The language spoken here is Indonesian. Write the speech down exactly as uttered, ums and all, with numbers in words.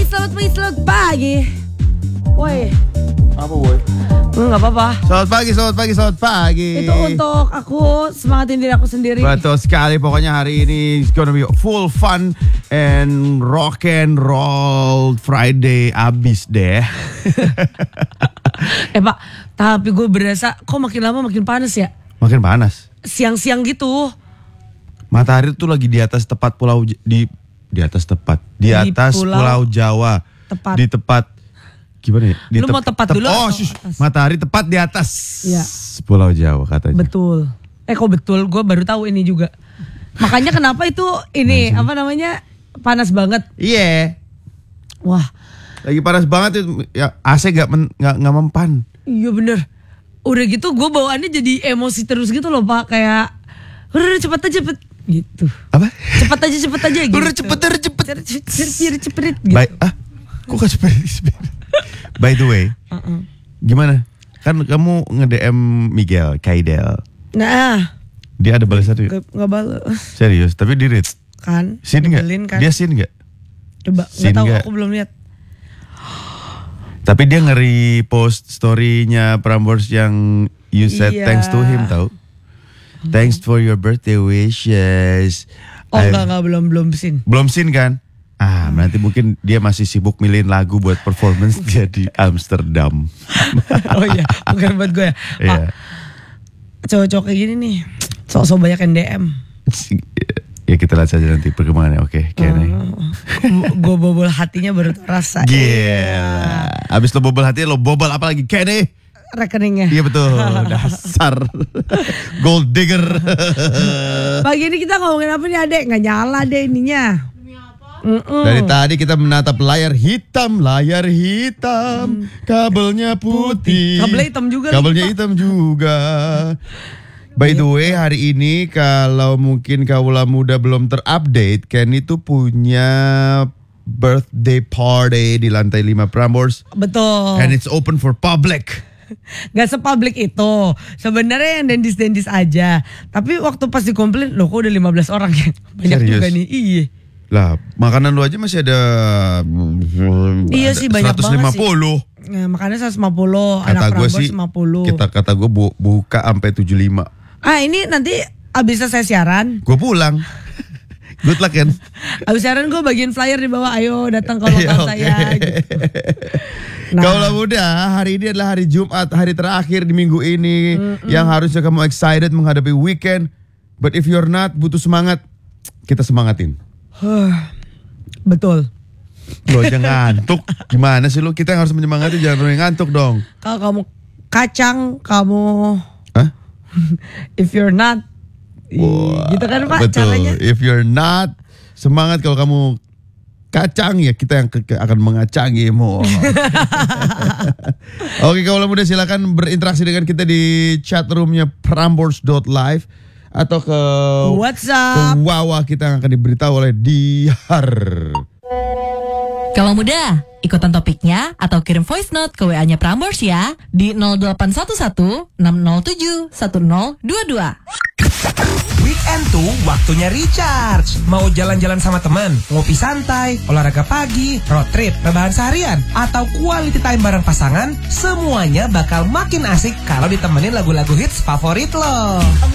selamat pagi, selamat pagi. Woi. Apa woi? Enggak apa-apa. Selamat pagi, selamat pagi, selamat pagi. Itu untuk aku semangatin diri aku sendiri. Betul sekali, pokoknya hari ini it's gonna be full fun and rock and roll Friday abis deh. Eh Pak, tapi gue berasa kok makin lama makin panas ya. Makin panas. Siang-siang gitu. Matahari tuh lagi di atas tepat pulau J- di di atas tepat di, Di atas pulau pulau Jawa. tepat. Di tepat gimana ya? Di Lu mau tepat dulu Oh, atau shush. atas? Matahari tepat di atas Iya. pulau Jawa katanya. Betul. Eh kok betul? Gue baru tahu ini juga. Makanya kenapa itu ini apa namanya panas banget. Iya. Wah, Lagi panas banget itu ya, A C gak men, gak, gak mempan. iya bener. Udah gitu gue bawaannya jadi emosi terus gitu loh Pak. Kayak udah cepet aja cepet gitu. Apa? Cepet aja cepet aja gitu. Udah cepet, udah cepet. Cepet cepet cepet gitu. By, ah, kok gak cepet? By the way, Uh-uh. gimana? Kan kamu nge-D M Miguel, Kaidel. Nah, Dia ada balasan tuh? gak, gak balas Serius, tapi di read. kan? Sin gak? Nyebelin kan? Dia sin gak? Coba, sin nggak tahu nggak? aku belum lihat. Tapi dia nge-repost story-nya Prambors yang you said Iya. thanks to him tau. Thanks for your birthday wishes. Oh I- enggak enggak belum belum sin. Belum sin kan? Ah, nanti mungkin dia masih sibuk milihin lagu buat performance dia di Amsterdam. Oh iya, bukan buat gue ya. Iya. Pak, cowok-cowok kayak gini nih, sok-sok banyak yang D M. Ya kita lihat saja nanti perkembangannya. Oke, Kenny. Gue bobol hatinya baru terasa. Gila. Abis lo bobol hati, lo bobol apa lagi? Kenny. Rekeningnya. Iya betul. Dasar. Gold digger. Pagi ini kita ngomongin apa nih adek? Nggak nyala deh ininya. Mm-mm. Dari tadi kita menatap layar hitam, layar hitam, kabelnya putih. Kabelnya hitam juga. Kabelnya Pak. hitam juga. By the way, hari ini kalau mungkin kaula muda belum terupdate, Kenny tuh punya birthday party di lantai lima Prambors. Betul. And it's open for public. Gak sepublik itu. Sebenarnya yang dendis-dendis aja. Tapi waktu pas dikomplain, loh kok udah lima belas orang ya. Banyak Serius? juga nih. Iya. Lah, makanan lu aja masih ada Iya ada sih, banyak seratus lima puluh. Nah, makanya seratus lima puluh, Kata anak gue Prambors sih, lima puluh. kita kata gue bu, buka sampai tujuh puluh lima. Ah ini nanti abis selesai siaran. Gue pulang. Good luck kan. Abis siaran gue bagiin flyer di bawah. Ayo datang ke lokal Iya, oke. saya gitu. Nah. Kaulah muda, hari ini adalah hari Jumat, hari terakhir di minggu ini. Mm-mm. Yang harusnya kamu excited menghadapi weekend. But if you're not, butuh semangat, kita semangatin. Betul. Lo aja ngantuk. Gimana sih lo? Kita yang harus menyemangati, jangan pernah ngantuk dong. Kalau kamu kacang, kamu Hah? if you're not Wah, gitu kan Pak betul. caranya. If you're not semangat, kalau kamu kacang ya kita yang ke- ke- akan mengacangimu. Oke, kalau muda silakan berinteraksi dengan kita di chat roomnya prambors dot live atau ke WhatsApp. ke Wawa kita yang akan diberitahu oleh Dihar. Kalau muda, ikutan topiknya atau kirim voice note ke W A-nya Prambors ya di nol delapan satu satu enam nol tujuh satu nol dua dua. Weekend tuh waktunya recharge. Mau jalan-jalan sama teman, ngopi santai, olahraga pagi, road trip, rebahan seharian, atau quality time bareng pasangan, semuanya bakal makin asik kalau ditemenin lagu-lagu hits favorit lo.